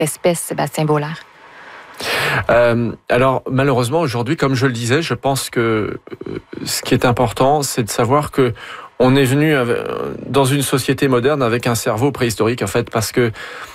espèce, Sébastien Boulard? Alors malheureusement aujourd'hui, comme je le disais, je pense que ce qui est important, c'est de savoir que on est venu dans une société moderne avec un cerveau préhistorique en fait, parce que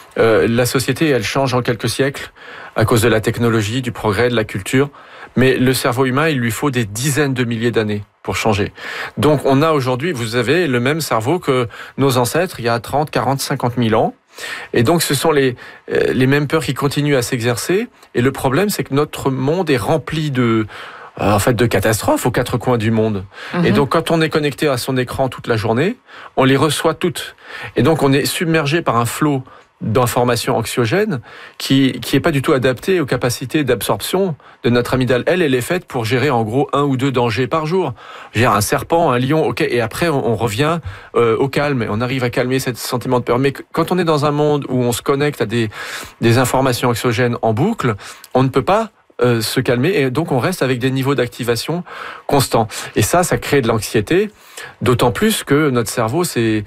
la société elle change en quelques siècles à cause de la technologie, du progrès, de la culture, mais le cerveau humain il lui faut des dizaines de milliers d'années pour changer. Donc on a aujourd'hui, vous avez le même cerveau que nos ancêtres il y a 30, 40, 50 000 ans. Et donc, ce sont les mêmes peurs qui continuent à s'exercer. Et le problème, c'est que notre monde est rempli de catastrophes aux quatre coins du monde. Et donc, quand on est connecté à son écran toute la journée, on les reçoit toutes. Et donc, on est submergé par un flot d'informations anxiogènes qui est pas du tout adapté aux capacités d'absorption de notre amygdale. Elle est faite pour gérer en gros 1 ou 2 dangers par jour. Gère un serpent, un lion, ok, et après on revient au calme et on arrive à calmer ce sentiment de peur. Mais quand on est dans un monde où on se connecte à des informations anxiogènes en boucle, on ne peut pas se calmer et donc on reste avec des niveaux d'activation constants. Et ça crée de l'anxiété, d'autant plus que notre cerveau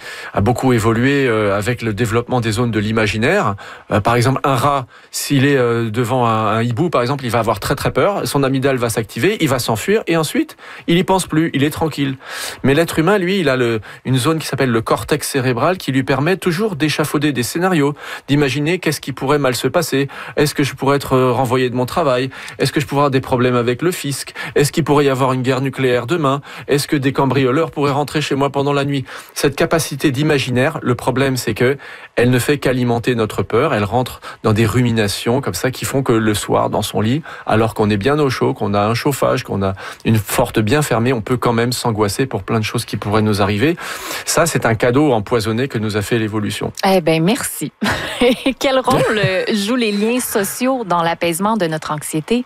a beaucoup évolué avec le développement des zones de l'imaginaire. Par exemple, un rat, s'il est devant un hibou, par exemple, il va avoir très très peur, son amygdale va s'activer, il va s'enfuir et ensuite, il y pense plus, il est tranquille. Mais l'être humain, lui, il a une zone qui s'appelle le cortex cérébral qui lui permet toujours d'échafauder des scénarios, d'imaginer qu'est-ce qui pourrait mal se passer, est-ce que je pourrais être renvoyé de mon travail, est-ce que je pourrais avoir des problèmes avec le fisc, est-ce qu'il pourrait y avoir une guerre nucléaire demain, est-ce que des cambrioleurs pourraient rentrer chez moi pendant la nuit. Cette capacité d'imaginaire, le problème c'est que elle ne fait qu'alimenter notre peur, elle rentre dans des ruminations comme ça qui font que le soir dans son lit, alors qu'on est bien au chaud, qu'on a un chauffage, qu'on a une porte bien fermée, on peut quand même s'angoisser pour plein de choses qui pourraient nous arriver. Ça, c'est un cadeau empoisonné que nous a fait l'évolution. Eh bien, merci. Quel rôle jouent les liens sociaux dans l'apaisement de notre anxiété?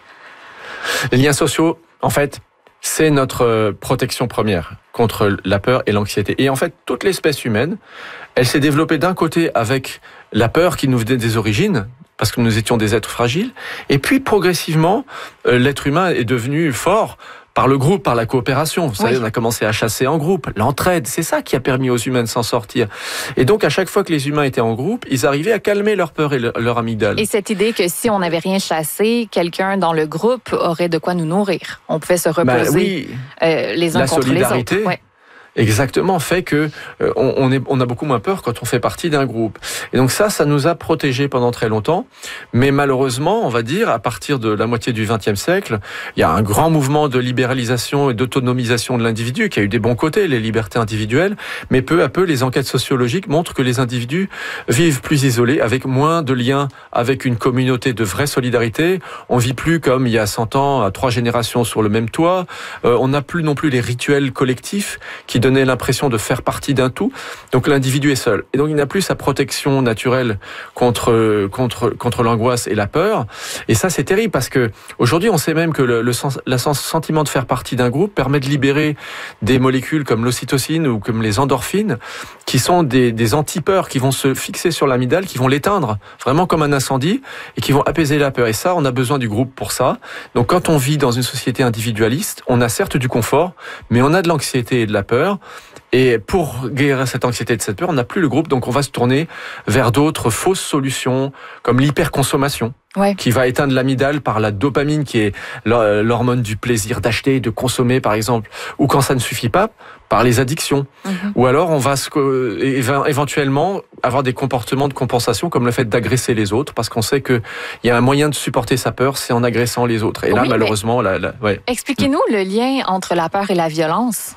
Les liens sociaux, en fait, c'est notre protection première contre la peur et l'anxiété. Et en fait, toute l'espèce humaine, elle s'est développée d'un côté avec la peur qui nous venait des origines, parce que nous étions des êtres fragiles, et puis progressivement, l'être humain est devenu fort par le groupe, par la coopération. Vous savez, on a commencé à chasser en groupe, l'entraide, c'est ça qui a permis aux humains de s'en sortir. Et donc, à chaque fois que les humains étaient en groupe, ils arrivaient à calmer leur peur et leur amygdale. Et cette idée que si on n'avait rien chassé, quelqu'un dans le groupe aurait de quoi nous nourrir. On pouvait se reposer les uns contre les autres. Ouais. Exactement, fait que on a beaucoup moins peur quand on fait partie d'un groupe. Et donc ça nous a protégés pendant très longtemps. Mais malheureusement, on va dire, à partir de la moitié du XXe siècle, il y a un grand mouvement de libéralisation et d'autonomisation de l'individu qui a eu des bons côtés, les libertés individuelles. Mais peu à peu, les enquêtes sociologiques montrent que les individus vivent plus isolés, avec moins de liens avec une communauté de vraie solidarité. On vit plus comme il y a 100 ans, à 3 générations sur le même toit. On n'a plus non plus les rituels collectifs qui donnaient l'impression de faire partie d'un tout. Donc l'individu est seul. Et donc il n'a plus sa protection naturelle contre l'angoisse et la peur. Et ça, c'est terrible parce que aujourd'hui, on sait même que le sentiment de faire partie d'un groupe permet de libérer des molécules comme l'ocytocine ou comme les endorphines, qui sont des antipeurs qui vont se fixer sur l'amygdale, qui vont l'éteindre, vraiment comme un incendie, et qui vont apaiser la peur. Et ça, on a besoin du groupe pour ça. Donc quand on vit dans une société individualiste, on a certes du confort, mais on a de l'anxiété et de la peur. Et pour guérir cette anxiété et de cette peur, on n'a plus le groupe, donc on va se tourner vers d'autres fausses solutions, comme l'hyperconsommation, qui va éteindre l'amygdale par la dopamine, qui est l'hormone du plaisir d'acheter, de consommer, par exemple, ou quand ça ne suffit pas, par les addictions. Ou alors on va éventuellement avoir des comportements de compensation, comme le fait d'agresser les autres, parce qu'on sait qu'il y a un moyen de supporter sa peur, c'est en agressant les autres. Et là, malheureusement... Expliquez-nous le lien entre la peur et la violence.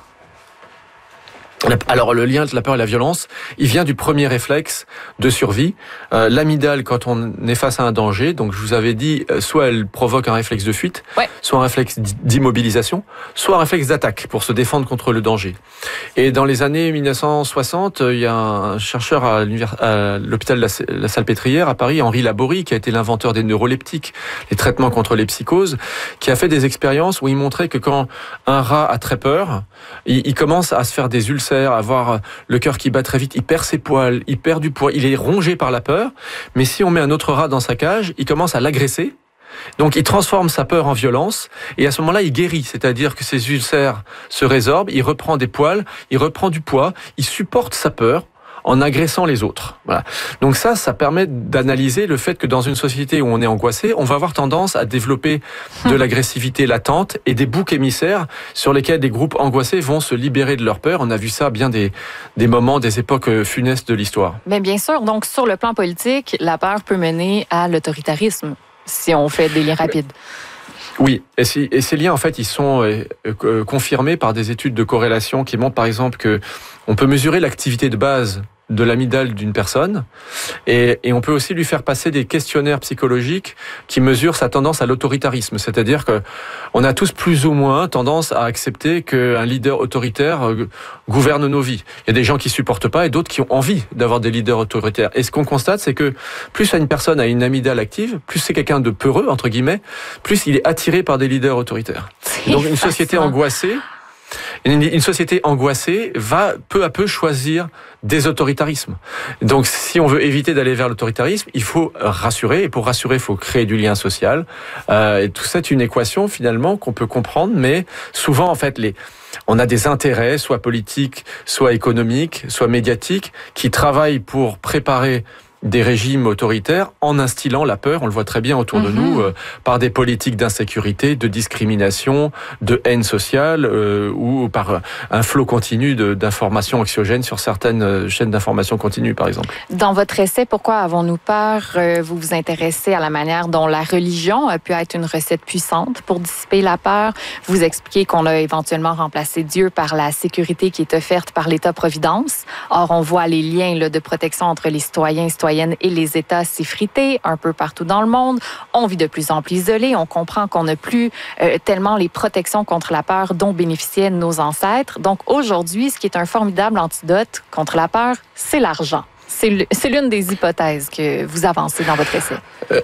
Alors, le lien entre la peur et la violence, il vient du premier réflexe de survie. L'amygdale, quand on est face à un danger, donc je vous avais dit, soit elle provoque un réflexe de fuite, soit un réflexe d'immobilisation, soit un réflexe d'attaque pour se défendre contre le danger. Et dans les années 1960, il y a un chercheur à l'hôpital de la Salpêtrière à Paris, Henri Laborie, qui a été l'inventeur des neuroleptiques, les traitements contre les psychoses, qui a fait des expériences où il montrait que quand un rat a très peur, il commence à se faire des ulcères, à avoir le cœur qui bat très vite, il perd ses poils, il perd du poids, il est rongé par la peur. Mais si on met un autre rat dans sa cage, il commence à l'agresser. Donc il transforme sa peur en violence et à ce moment-là il guérit, c'est-à-dire que ses ulcères se résorbent, il reprend des poils, il reprend du poids, il supporte sa peur en agressant les autres. Voilà. Donc ça permet d'analyser le fait que dans une société où on est angoissé, on va avoir tendance à développer de l'agressivité latente et des boucs émissaires sur lesquels des groupes angoissés vont se libérer de leur peur. On a vu ça bien des moments, des époques funestes de l'histoire. Mais bien sûr, donc sur le plan politique, la peur peut mener à l'autoritarisme si on fait des liens rapides. Oui, et ces liens, en fait, ils sont confirmés par des études de corrélation qui montrent, par exemple, que on peut mesurer l'activité de base de l'amygdale d'une personne et on peut aussi lui faire passer des questionnaires psychologiques qui mesurent sa tendance à l'autoritarisme. C'est-à-dire que on a tous plus ou moins tendance à accepter qu'un leader autoritaire gouverne nos vies. Il y a des gens qui supportent pas et d'autres qui ont envie d'avoir des leaders autoritaires. Et ce qu'on constate, c'est que plus une personne a une amygdale active, plus c'est quelqu'un de peureux, entre guillemets, plus il est attiré par des leaders autoritaires. Donc une société angoissée, une société angoissée va peu à peu choisir des autoritarismes. Donc si on veut éviter d'aller vers l'autoritarisme, il faut rassurer, et pour rassurer, il faut créer du lien social. Et tout ça, c'est une équation finalement qu'on peut comprendre, mais souvent en fait on a des intérêts, soit politiques, soit économiques, soit médiatiques, qui travaillent pour préparer des régimes autoritaires en instillant la peur, on le voit très bien autour de nous, par des politiques d'insécurité, de discrimination, de haine sociale, ou par un flot continu d'informations anxiogènes sur certaines chaînes d'informations continues, par exemple. Dans votre essai, Pourquoi avons-nous peur? Vous vous intéressez à la manière dont la religion a pu être une recette puissante pour dissiper la peur. Vous expliquez qu'on a éventuellement remplacé Dieu par la sécurité qui est offerte par l'État-providence. Or, on voit les liens de protection entre les citoyens et les États s'effriter un peu partout dans le monde. On vit de plus en plus isolé. On comprend qu'on n'a plus tellement les protections contre la peur dont bénéficiaient nos ancêtres. Donc aujourd'hui, ce qui est un formidable antidote contre la peur, c'est l'argent. C'est l'une des hypothèses que vous avancez dans votre essai.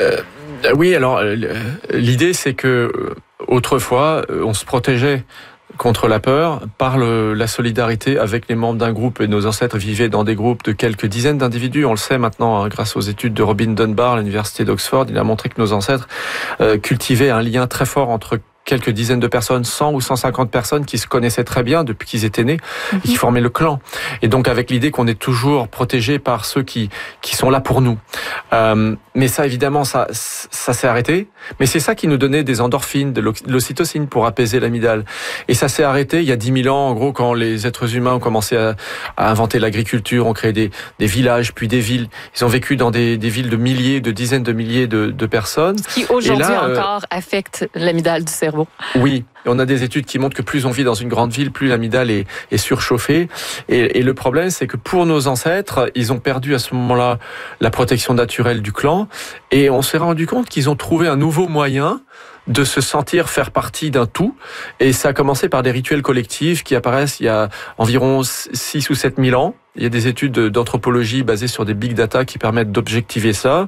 Oui, alors l'idée, c'est que autrefois, on se protégeait contre la peur par la solidarité avec les membres d'un groupe, et nos ancêtres vivaient dans des groupes de quelques dizaines d'individus. On le sait maintenant grâce aux études de Robin Dunbar à l'université d'Oxford. Il a montré que nos ancêtres cultivaient un lien très fort entre quelques dizaines de personnes, 100 ou 150 personnes qui se connaissaient très bien depuis qu'ils étaient nés et qui formaient le clan. Et donc avec l'idée qu'on est toujours protégé par ceux qui sont là pour nous. Mais ça, évidemment, ça s'est arrêté. Mais c'est ça qui nous donnait des endorphines, de l'ocytocine pour apaiser l'amygdale. Et ça s'est arrêté il y a 10 000 ans, en gros, quand les êtres humains ont commencé à inventer l'agriculture, ont créé des villages, puis des villes. Ils ont vécu dans des villes de milliers, de dizaines de milliers de personnes. Ce qui aujourd'hui encore affecte l'amygdale du cerveau. Oui, on a des études qui montrent que plus on vit dans une grande ville, plus l'amygdale est surchauffée. Et le problème, c'est que pour nos ancêtres, ils ont perdu à ce moment-là la protection naturelle du clan. Et on s'est rendu compte qu'ils ont trouvé un nouveau moyen de se sentir faire partie d'un tout. Et ça a commencé par des rituels collectifs qui apparaissent il y a environ 6 ou 7 000 ans. Il y a des études d'anthropologie basées sur des big data qui permettent d'objectiver ça.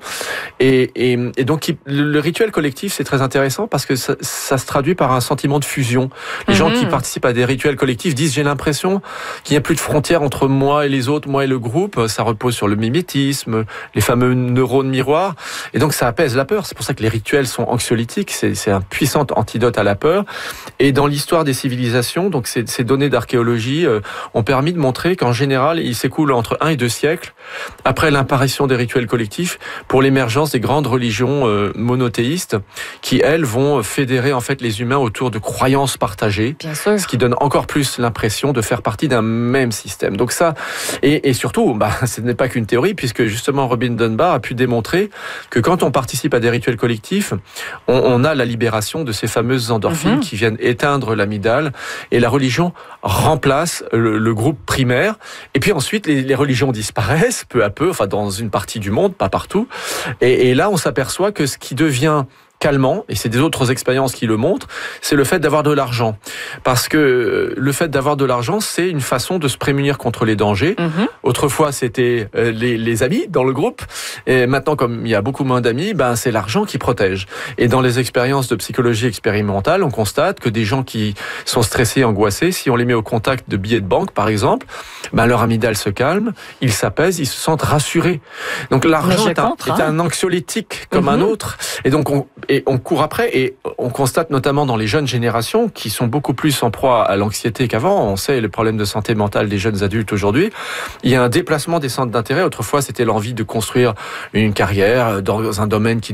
Et donc, le rituel collectif, c'est très intéressant parce que ça se traduit par un sentiment de fusion. Les gens qui participent à des rituels collectifs disent « j'ai l'impression qu'il n'y a plus de frontières entre moi et les autres, moi et le groupe ». Ça repose sur le mimétisme, les fameux neurones miroirs. Et donc, ça apaise la peur. C'est pour ça que les rituels sont anxiolytiques. C'est un puissant antidote à la peur. Et dans l'histoire des civilisations, donc ces données d'archéologie ont permis de montrer qu'en général, il s'écoule entre 1 et 2 siècles après l'apparition des rituels collectifs pour l'émergence des grandes religions monothéistes qui, elles, vont fédérer en fait les humains autour de croyances partagées, ce qui donne encore plus l'impression de faire partie d'un même système. Donc ça, et surtout, ce n'est pas qu'une théorie, puisque justement Robin Dunbar a pu démontrer que quand on participe à des rituels collectifs, on a la libération de ces fameuses endorphines qui viennent éteindre l'amygdale, et la religion remplace le groupe primaire. Et puis ensuite, les religions disparaissent peu à peu, enfin dans une partie du monde, pas partout. Et là, on s'aperçoit que ce qui devient calmant, et c'est des autres expériences qui le montrent, c'est le fait d'avoir de l'argent. Parce que le fait d'avoir de l'argent, c'est une façon de se prémunir contre les dangers. Autrefois, c'était les amis dans le groupe. Et maintenant, comme il y a beaucoup moins d'amis, c'est l'argent qui protège. Et dans les expériences de psychologie expérimentale, on constate que des gens qui sont stressés, angoissés, si on les met au contact de billets de banque, par exemple, leur amygdale se calme, ils s'apaisent, ils se sentent rassurés. Donc l'argent est un anxiolytique comme un autre. Et donc et on court après, et on constate notamment dans les jeunes générations qui sont beaucoup plus en proie à l'anxiété qu'avant. On sait les problèmes de santé mentale des jeunes adultes aujourd'hui. Il y a un déplacement des centres d'intérêt. Autrefois, c'était l'envie de construire une carrière dans un domaine qui